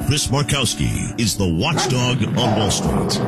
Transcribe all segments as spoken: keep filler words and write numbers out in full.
Chris Markowski is the watchdog on Wall Street.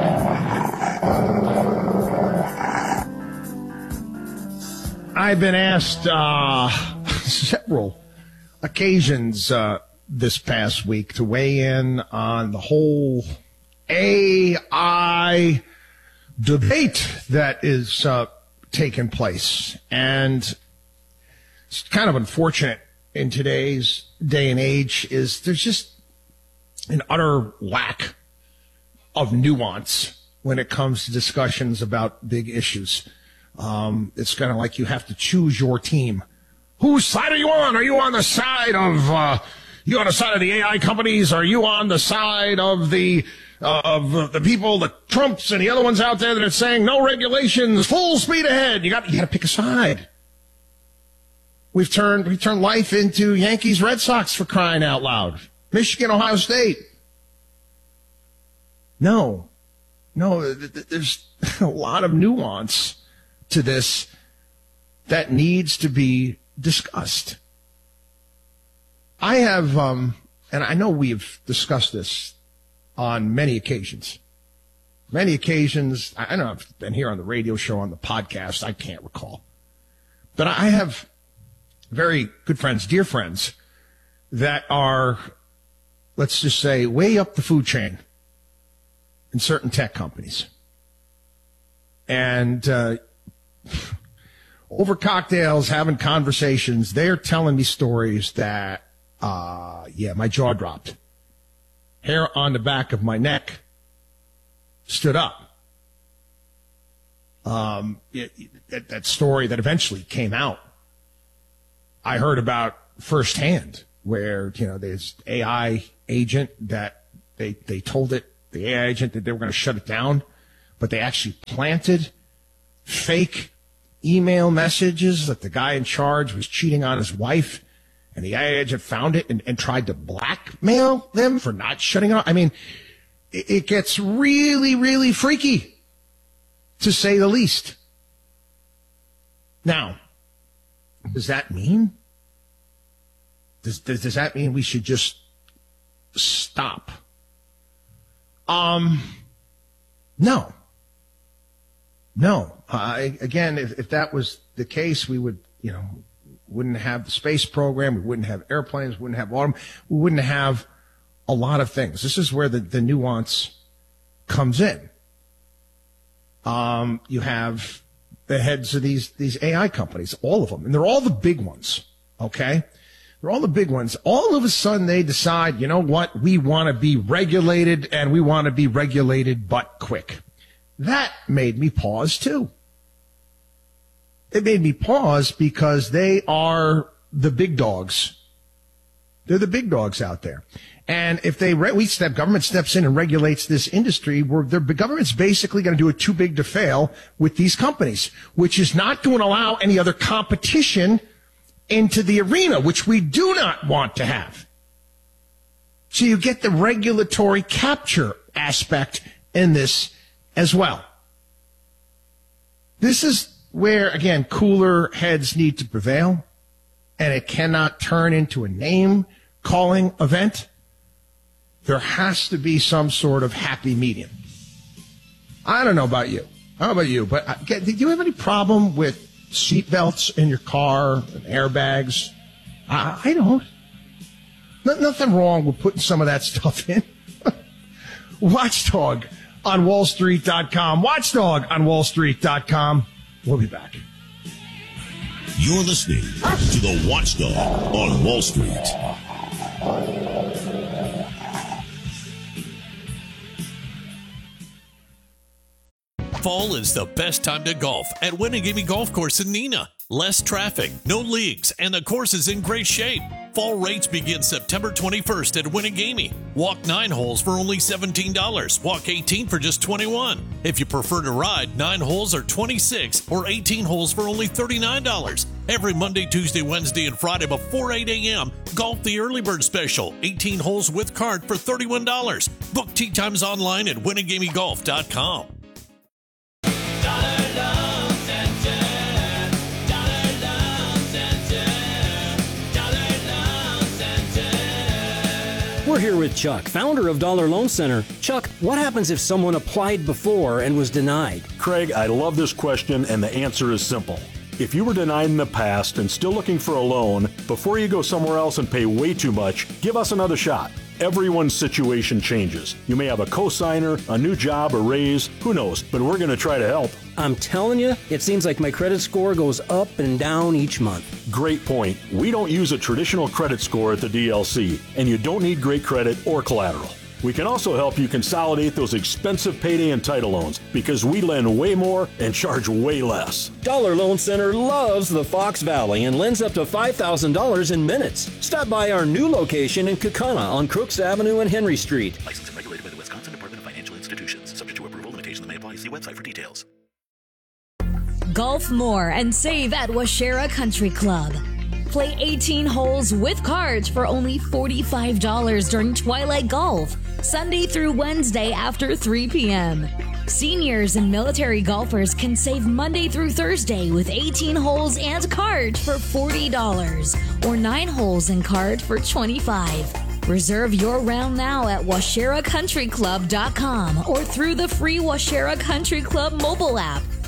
I've been asked uh, several occasions uh, this past week to weigh in on the whole A I debate that is uh, taking place. And it's kind of unfortunate in today's day and age is there's just an utter lack of nuance when it comes to discussions about big issues. Um, it's kind of like you have to choose your team. Whose side are you on? Are you on the side of, uh, you on the side of the A I companies? Are you on the side of the, uh, of the people, the Trumps and the other ones out there that are saying no regulations, full speed ahead? You got, you got to pick a side. We've turned, we've turned life into Yankees, Red Sox for crying out loud. Michigan, Ohio State. No, no, there's a lot of nuance to this that needs to be discussed. I have, um, and I know we've discussed this on many occasions. Many occasions, I know I've been here on the radio show, on the podcast, I can't recall. But I have very good friends, dear friends, that are, let's just say, way up the food chain in certain tech companies. And, uh, over cocktails, having conversations, they're telling me stories that, uh, yeah, my jaw dropped. Hair on the back of my neck stood up. Um, it, it, that story that eventually came out, I heard about firsthand where, you know, there's A I agent that they, they told it, the A I agent that they were going to shut it down, but they actually planted fake email messages that the guy in charge was cheating on his wife, and the A I agent found it and, and tried to blackmail them for not shutting it off. I mean, it, it gets really, really freaky, to say the least. Now, does that mean? Does, does, does that mean we should just stop? Um, no. No. Uh, again, if, if that was the case, we would, you know, wouldn't have the space program. We wouldn't have airplanes. We wouldn't have autumn. We wouldn't have a lot of things. This is where the, the nuance comes in. Um, you have the heads of these, these A I companies, all of them, and they're all the big ones. Okay. They're all the big ones. All of a sudden they decide, you know what? We want to be regulated, and we want to be regulated, but quick. That made me pause too. It made me pause because they are the big dogs. They're the big dogs out there. And if they, re- we step, government steps in and regulates this industry, where the government's basically going to do it too big to fail with these companies, which is not going to allow any other competition into the arena, which we do not want to have. So you get the regulatory capture aspect in this as well. This is where, again, cooler heads need to prevail, and it cannot turn into a name-calling event. There has to be some sort of happy medium. I don't know about you. I don't know about you, but I, do you have any problem with seatbelts in your car and airbags? I, I don't. No, nothing wrong with putting some of that stuff in. Watchdog on wall street dot com. Watchdog on wall street dot com. We'll be back. You're listening to the Watchdog on Wall Street. Fall is the best time to golf at Winnegamie Golf Course in Neenah. Less traffic, no leaks, and the course is in great shape. Fall rates begin September twenty-first at Winnegamie. Walk nine holes for only seventeen dollars. Walk eighteen for just twenty-one dollars. If you prefer to ride, nine holes are twenty-six dollars or eighteen holes for only thirty-nine dollars. Every Monday, Tuesday, Wednesday, and Friday before eight a.m., golf the Early Bird Special. eighteen holes with cart for thirty-one dollars. Book tee times online at winnegamie golf dot com. We're here with Chuck, founder of Dollar Loan Center. Chuck, what happens if someone applied before and was denied? Craig, I love this question, and the answer is simple. If you were denied in the past and still looking for a loan, before you go somewhere else and pay way too much, give us another shot. Everyone's situation changes. You may have a cosigner, a new job, a raise, who knows, but we're going to try to help. I'm telling you, it seems like my credit score goes up and down each month. Great point. We don't use a traditional credit score at the D L C, and you don't need great credit or collateral. We can also help you consolidate those expensive payday and title loans because we lend way more and charge way less. Dollar Loan Center loves the Fox Valley and lends up to five thousand dollars in minutes. Stop by our new location in Kaukauna on Crooks Avenue and Henry Street. Licensed and regulated by the Wisconsin Department of Financial Institutions. Subject to approval, limitations may apply. See website for details. Golf more and save at Washera Country Club. Play eighteen holes with cards for only forty-five dollars during Twilight Golf, Sunday through Wednesday after three p.m. Seniors and military golfers can save Monday through Thursday with eighteen holes and cards for forty dollars or nine holes and card for twenty-five dollars. Reserve your round now at washera country club dot com or through the free Washera Country Club mobile app.